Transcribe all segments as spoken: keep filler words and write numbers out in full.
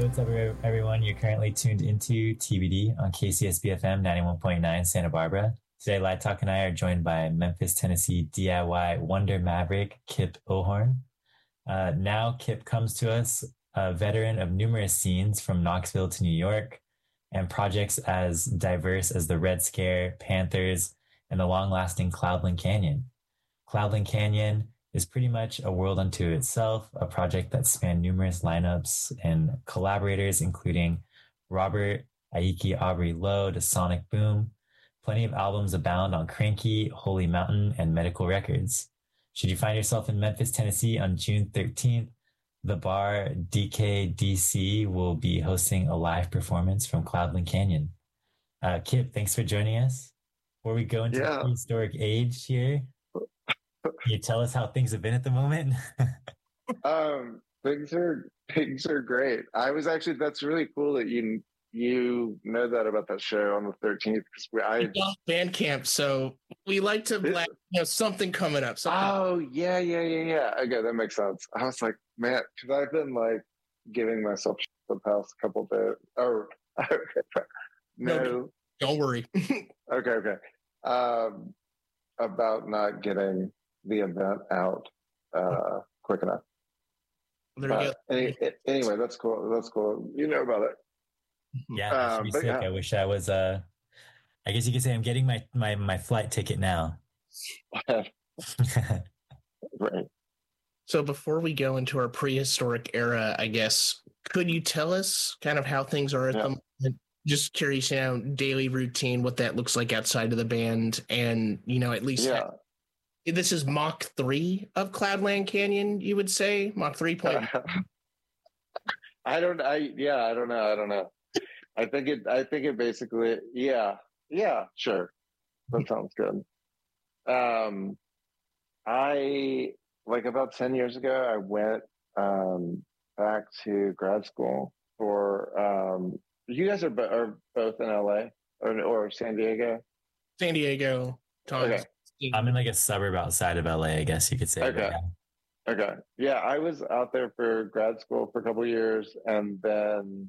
what's up, every- everyone? You're currently tuned into T B D on K C S B F M ninety-one point nine Santa Barbara. Today, Light Talk and I are joined by Memphis, Tennessee D I Y wonder maverick Kip Ohorn. Uh, now, Kip comes to us, a veteran of numerous scenes from Knoxville to New York and projects as diverse as the Red Scare, Panthers, and the long-lasting Cloudland Canyon. Cloudland Canyon is pretty much a world unto itself, a project that spanned numerous lineups and collaborators, including Robert Aiki Aubrey Lowe to Sonic Boom. Plenty of albums abound on Cranky, Holy Mountain, and Medical Records. Should you find yourself in Memphis, Tennessee on June thirteenth, the bar D K D C will be hosting a live performance from Cloudland Canyon. Uh, Kip, thanks for joining us. Before we go into yeah. the prehistoric age here, can you tell us how things have been at the moment? um, things are things are great. I was actually that's really cool that you you know that about that show on the thirteenth because we I Bandcamp, so we like to black, you know, something coming up. Something. Oh yeah, yeah, yeah, yeah. Okay, that makes sense. I was like, man, because I've been like giving myself the past couple days. Oh, okay, no, no, don't worry. okay, okay. Um, about not getting the event out uh, quick enough. But any, anyway, that's cool. That's cool. You know about it. Yeah, that should be sick. Yeah. I wish I was. Uh, I guess you could say I'm getting my my my flight ticket now. Right. So before we go into our prehistoric era, I guess could you tell us kind of how things are at yeah. the moment? Just curious, you know, daily routine, what that looks like outside of the band, and you know, at least. Yeah. Have, this is Mach three of Cloudland Canyon, you would say? Mach three point one? I don't, I, yeah, I don't know. I don't know. I think it, I think it basically, yeah, yeah, sure. That sounds good. Um, I, like about ten years ago, I went um, back to grad school for, um, you guys are, bo- are both in L A or, or San Diego? San Diego. Okay. I'm in like a suburb outside of L A, I guess you could say. Okay. Yeah. Okay. Yeah, I was out there for grad school for a couple of years, and then,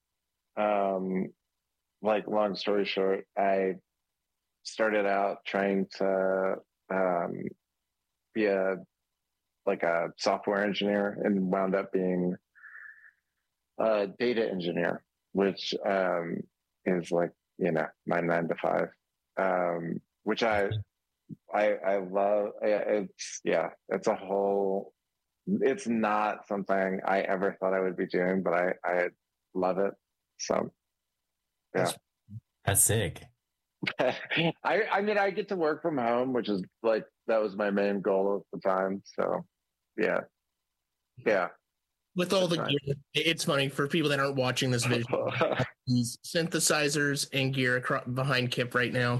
um, like long story short, I started out trying to um, be a like a software engineer, and wound up being a data engineer, which um, is like you know my nine to five, um, which I. I, I love it's yeah it's a whole it's not something I ever thought I would be doing, but I, I love it. So yeah, that's, that's sick. I I mean I get to work from home, which is like that was my main goal at the time. So yeah, yeah. With all the gear, it's funny for people that aren't watching this video. These synthesizers and gear across, behind Kip right now.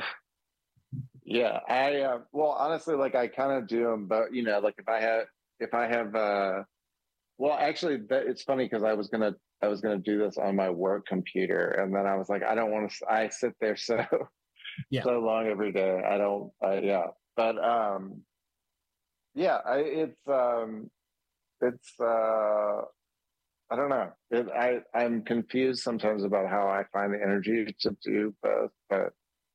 Yeah, I uh, well, honestly, like I kind of do them, but you know, like if I have, if I have, uh, well, actually, that, it's funny because I was gonna, I was gonna do this on my work computer, and then I was like, I don't want to. I sit there so, yeah. so long every day. I don't, I, yeah, but um, yeah, I, it's um, it's uh, I don't know. It, I I'm confused sometimes about how I find the energy to do both, but.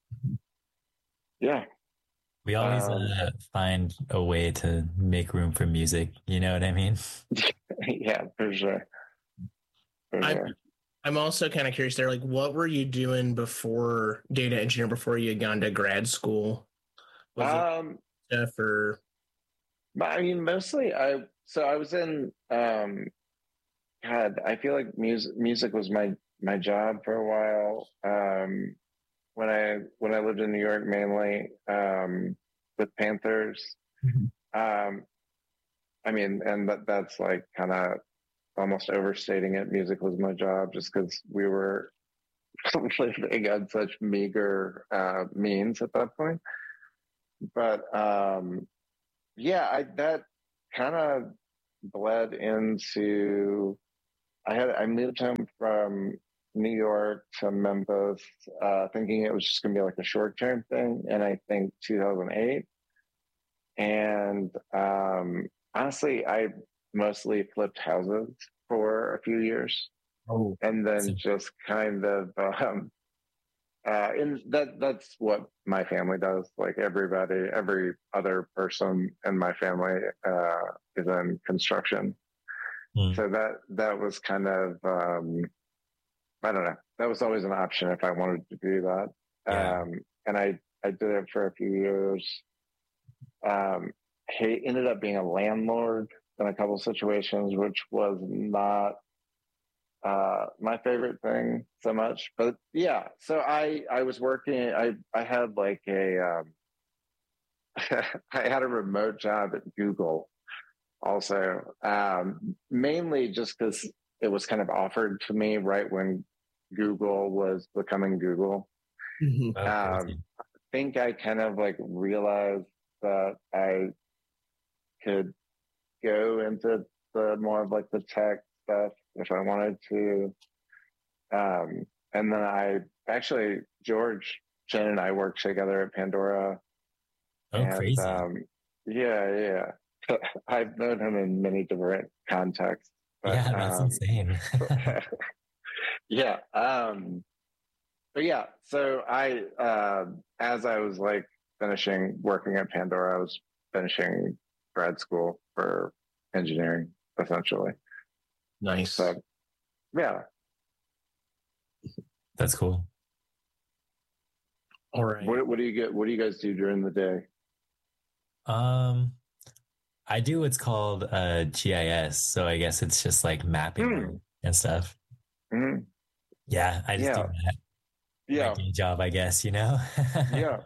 Yeah. We always um, uh, find a way to make room for music. You know what I mean? Yeah, for sure. For I'm, sure. I'm also kind of curious there, like, what were you doing before data engineer, before you had gone to grad school? Was um, it stuff or? I mean, mostly I, so I was in, um, God, I feel like music, music was my, my job for a while. Um, when I when I lived in New York, mainly um, with Panthers. Mm-hmm. Um, I mean, and that that's like kind of almost overstating it. Music was my job just because we were living on such meager uh, means at that point. But um, yeah, I, that kind of bled into. I had I moved home from New York to Memphis, uh, thinking it was just going to be like a short term thing. And I think two thousand eight. And um, honestly, I mostly flipped houses for a few years. Oh, and then so- just kind of um, uh, and that that's what my family does. Like everybody, every other person in my family uh, is in construction. Hmm. So that that was kind of um, I don't know. That was always an option if I wanted to do that. Yeah. Um, and I I did it for a few years. Um, he ended up being a landlord in a couple of situations, which was not uh, my favorite thing so much. But yeah, so I I was working. I I had like a um, I had a remote job at Google also, um, mainly just because it was kind of offered to me right when Google was becoming Google. Mhm. Oh, Um, crazy. I think I kind of like realized that I could go into the more of like the tech stuff if I wanted to. Um, and then I actually, George Chen and I worked together at Pandora. Oh, And crazy. um, yeah, yeah. I've known him in many different contexts. But Yeah, that's um, insane. yeah. Um, but yeah, so I, uh, as I was like finishing working at Pandora, I was finishing grad school for engineering, essentially. Nice. So yeah, That's cool. All right. what what do you get? What do you guys do during the day? Um, I do what's called uh G I S, so I guess it's just like mapping Hmm. work and stuff. Mm-hmm. Yeah, I just do Yeah, that. My yeah, day job, I guess, you know? yeah,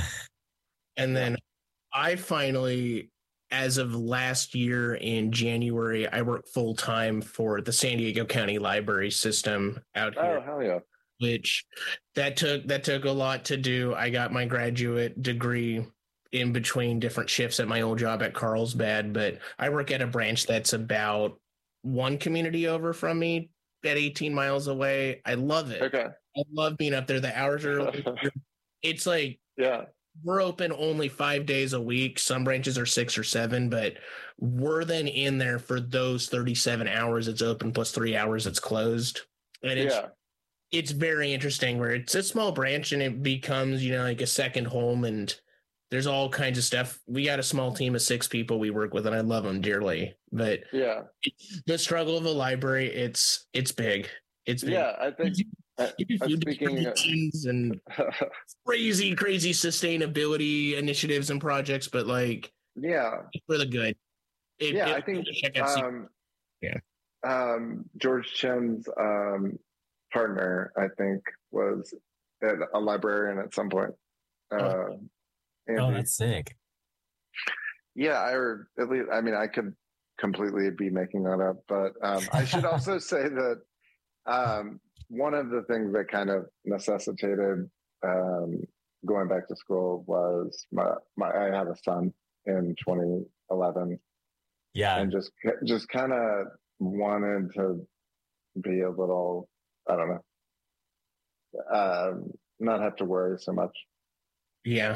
And yeah. then I finally, as of last year in January, I work full time for the San Diego County Library System out Oh here, hell yeah! which that took that took a lot to do. I got my graduate degree in between different shifts at my old job at Carlsbad, but I work at a branch that's about one community over from me at eighteen miles away. I love it. Okay. I love being up there. The hours are it's like Yeah, we're open only five days a week. Some branches are six or seven, but we're then in there for those thirty-seven hours it's open plus three hours it's closed. And it's yeah, it's very interesting where it's a small branch and it becomes, you know, like a second home, and there's all kinds of stuff. We got a small team of six people we work with, and I love them dearly. But yeah, the struggle of a library, it's it's big. It's big. yeah. I think. Uh, You do uh, food speaking. distributions and crazy, crazy sustainability initiatives and projects, but like yeah, it's for the good. It, yeah. it, I think. check out C- Um, Yeah. Um, George Chen's um, partner, I think, was at a librarian at some point. Uh, Oh, Andy. that's sick. Yeah, I or at least I mean I could completely be making that up, but um, I should also say that um, one of the things that kind of necessitated um, going back to school was my, my I had a son in twenty eleven, Yeah. and just just kind of wanted to be a little I don't know, um, not have to worry so much. Yeah.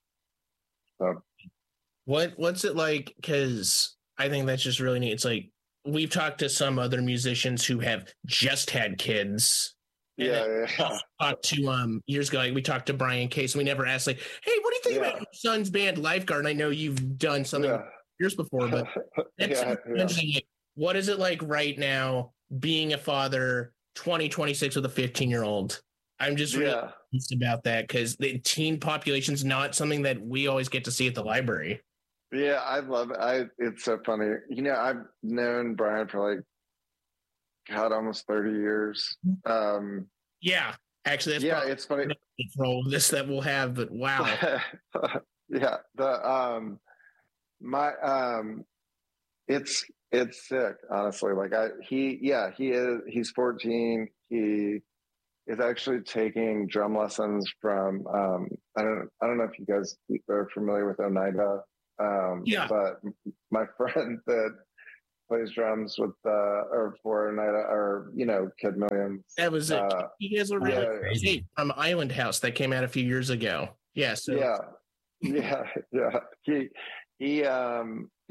So What what's it like? Because I think that's just really neat. It's like we've talked to some other musicians who have just had kids. And yeah, then yeah, talked to um years ago, like we talked to Brian Case, and we never asked like, hey, what do you think Yeah. about your son's band Lifeguard? And I know you've done something yeah. years before, but that's yeah, yeah. interesting. Like, what is it like right now being a father, twenty twenty-six with a fifteen year old? I'm just really Yeah. curious about that because the teen population's not something that we always get to see at the library. Yeah, I love it. I it's so funny. You know, I've known Brian for like God, almost thirty years. Um Yeah, actually, that's yeah, probably it's funny. for all of this that we'll have, but wow. yeah. The um my um it's it's sick, honestly. Like I he yeah, he is he's fourteen. He is actually taking drum lessons from um I don't I don't know if you guys are familiar with Oneida. Um Yeah. but my friend that plays drums with uh or for Oneida or you know Kid Millions. That was it. Uh, You guys were really yeah, Crazy. hey, from Island House that came out a few years ago. Yeah, so yeah, yeah, yeah. He he um yeah.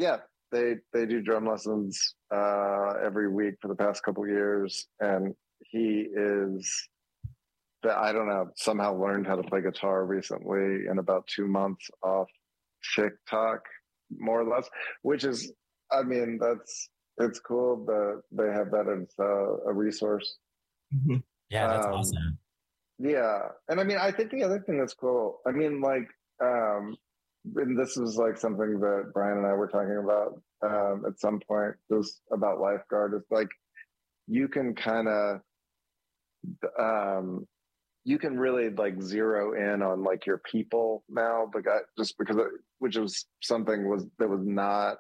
they they do drum lessons uh, every week for the past couple years, and he is. I don't know. Somehow learned how to play guitar recently in about two months off TikTok, more or less. Which is, I mean, that's it's cool that they have that as uh, a resource. Mm-hmm. Yeah, that's um, awesome. Yeah, and I mean, I think the other thing that's cool. I mean, like, um, and this was like something that Brian and I were talking about um, at some point. Was about Lifeguard. It's like you can kind of. Um, you can really like zero in on like your people now, but just because it, which was something was that was not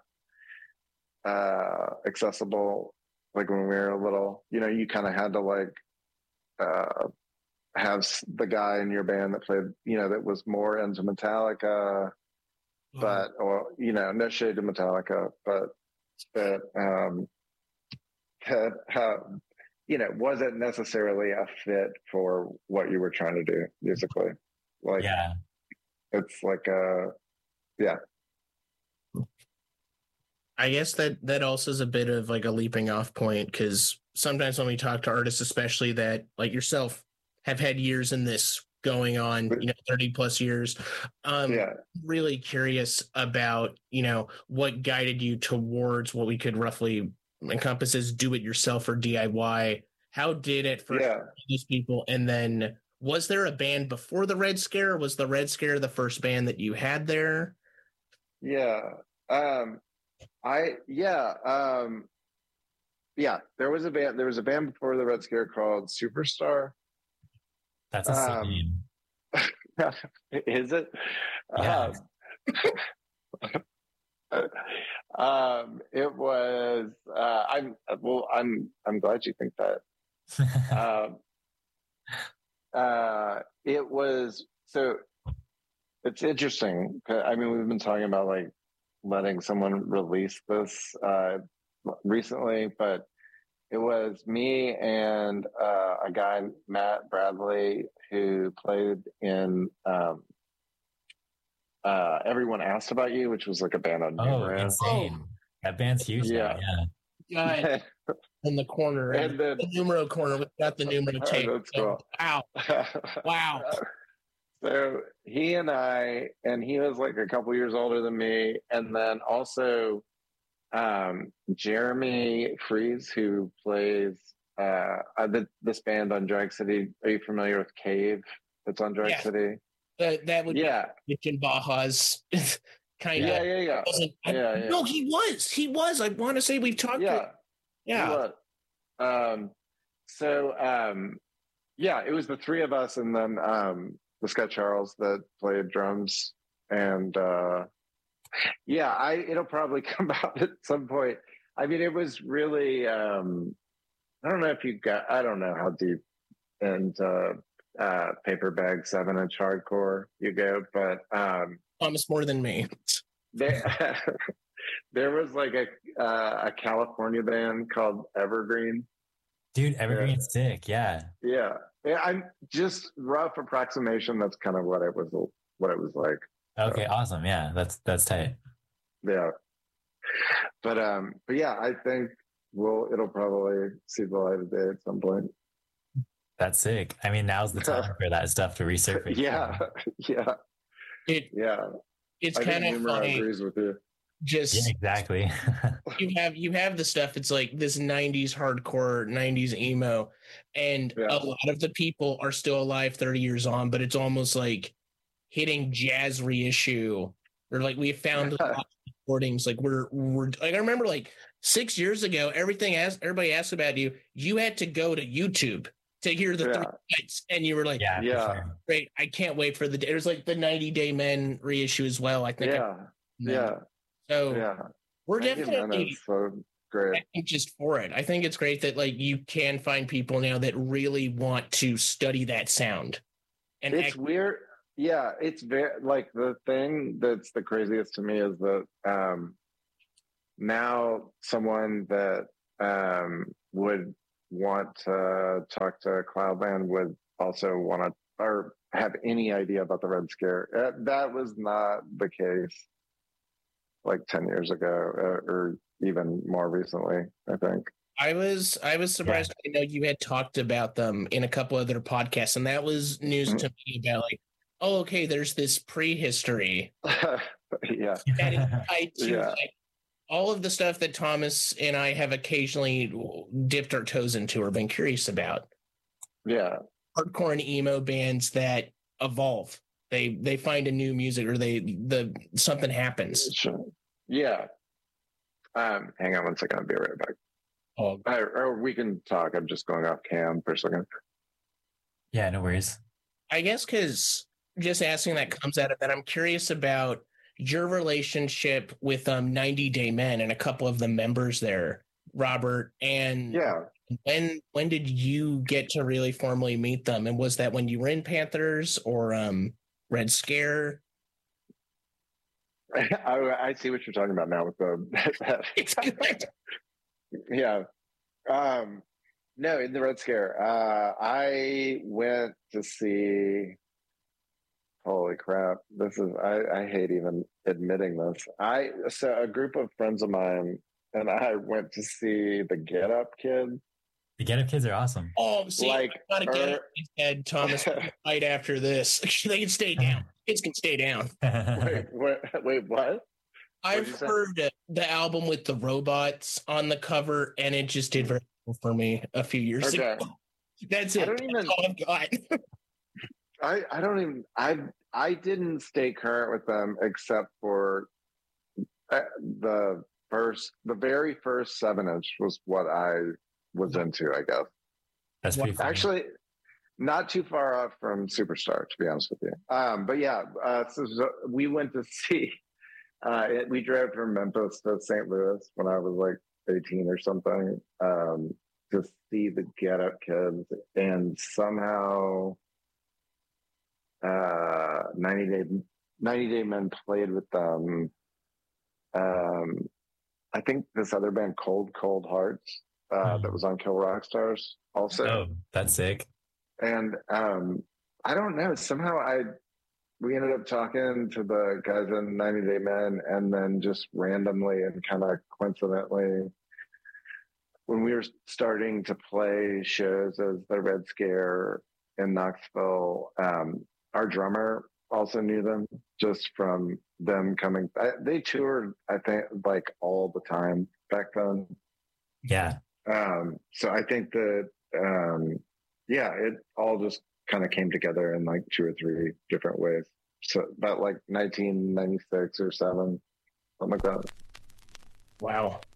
uh accessible like when we were little. You know, you kind of had to like uh have the guy in your band that played, you know, that was more into Metallica, mm-hmm. but or you know, no shade to Metallica, but that um had uh, you know, wasn't necessarily a fit for what you were trying to do musically. Like, yeah, it's like a, yeah. I guess that that also is a bit of like a leaping off point, because sometimes when we talk to artists, especially that like yourself have had years in this going on, you know, thirty plus years. Um, yeah. Really curious about, you know, what guided you towards what we could roughly encompass as do it yourself or D I Y. How did it first yeah. these people? And then was there a band before the Red Scare? Or was the Red Scare the first band that you had there? Yeah. Um, I, yeah. Um, yeah, there was a band, there was a band before the Red Scare called Superstar. That's a sick um, name. Is it? Yeah. Um, um, it was. Uh, I'm well. I'm. I'm glad you think that. um, uh, it was so. It's interesting. I mean, we've been talking about like letting someone release this uh, recently, but it was me and uh, a guy, Matt Bradley, who played in um, uh, Everyone Asked About You, which was like a band on Oh, Numerous. insane. That band's huge yeah. now, yeah. God, in the corner, and then, the numero corner, we got the numero tape. Oh, that's cool. Wow. Wow. So he and I, and he was like a couple years older than me, and then also um, Jeremy Fries, who plays uh, uh, the, this band on Drag City. Are you familiar with Cave? That's on Drag yeah. City. That that would yeah. be Mitch and Baja's kind yeah, of. Yeah, yeah, yeah. I, yeah, yeah. No, he was. He was. I want to say we've talked. Yeah, to, yeah. Um. So, um, yeah, it was the three of us, and then um, this guy Charles that played drums, and uh, yeah, I it'll probably come out at some point. I mean, it was really. Um, I don't know if you got. I don't know how deep and. Uh, uh paper bag seven inch hardcore you go, but um almost more than me. there, there was like a uh, a California band called Evergreen. Dude, Evergreen's yeah. sick. Yeah. Yeah. Yeah. I'm just rough approximation. That's kind of what it was, what it was like. Okay. So, awesome. Yeah. That's, that's tight. Yeah. But, um, but yeah, I think we'll, it'll probably see the light of day at some point. That's sick. I mean, now's the time for that stuff to resurface. Yeah. Yeah. It, yeah. It's kind of funny. Agrees with you. Just yeah, exactly. you have you have the stuff. It's like this nineties hardcore, nineties emo, and yeah. a lot of the people are still alive thirty years on. But it's almost like hitting jazz reissue, or like we found a lot of recordings. Like we're we're like I remember like six years ago, everything asked everybody asked about you. You had to go to YouTube to hear the yeah. three nights, and you were like, yeah, yeah, sure. great. I can't wait for the day. There's like the ninety Day Men reissue as well. I think. Yeah, yeah. So yeah. we're definitely so great. I think just for it. I think it's great that like you can find people now that really want to study that sound. And it's act- weird. Yeah, it's very like the thing that's the craziest to me is that um, now someone that um, would want to talk to Cloudland would also want to or have any idea about the Red Scare. Uh, that was not the case. like ten years ago, uh, or even more recently, I think. I was I was surprised. Yeah. I know you had talked about them in a couple other podcasts, and that was news mm-hmm. to me about like, oh, okay, there's this prehistory. yeah. That is tied to yeah. like all of the stuff that Thomas and I have occasionally dipped our toes into or been curious about. Yeah. Hardcore and emo bands that evolve. They they find a new music or they the something happens. Sure. Yeah. Um, hang on one second. I'll be right back. Oh, or, or we can talk. I'm just going off cam for a second. Yeah, no worries. I guess because just asking that comes out of that. I'm curious about your relationship with um ninety Day Men and a couple of the members there, Robert. And yeah, when when did you get to really formally meet them? And was that when you were in Panthers or um Red Scare? I, I see what you're talking about now with the. It's good. Yeah. Um, no, in the Red Scare, uh, I went to see. Holy crap! This is I, I hate even admitting this. I so a group of friends of mine and I went to see the Get Up Kids. The Get Up Kids are awesome. Oh, see, like, I gotta get er, it. Head Thomas right after this. They can stay down. Kids can stay down. wait, wait, wait, what? I've heard uh, the album with the robots on the cover, and it just did very well for me a few years okay. ago. That's it. I don't That's even. all I've got. I I don't even. I I didn't stay current with them except for uh, the first, the very first seven inch was what I was into. I guess. That's pretty funny. Actually. Not too far off from Superstar, to be honest with you. Um, but yeah, uh, so, so we went to see. Uh, it, we drove from Memphis to Saint Louis when I was like eighteen or something um, to see the Get Up Kids, and somehow uh, ninety Day ninety Day Men played with them. Um, I think this other band, Cold Cold Hearts, uh, mm. that was on Kill Rock Stars, also. Oh, that's sick. And um, I don't know. Somehow I. We ended up talking to the guys in ninety Day Men, and then just randomly and kind of coincidentally, when we were starting to play shows as the Red Scare in Knoxville, um, our drummer also knew them just from them coming. I, they toured, I think, like all the time back then. Yeah. Um, so I think that, um, yeah, it all just kind of came together in like two or three different ways. So about like nineteen ninety-six or seven, something like that. Wow.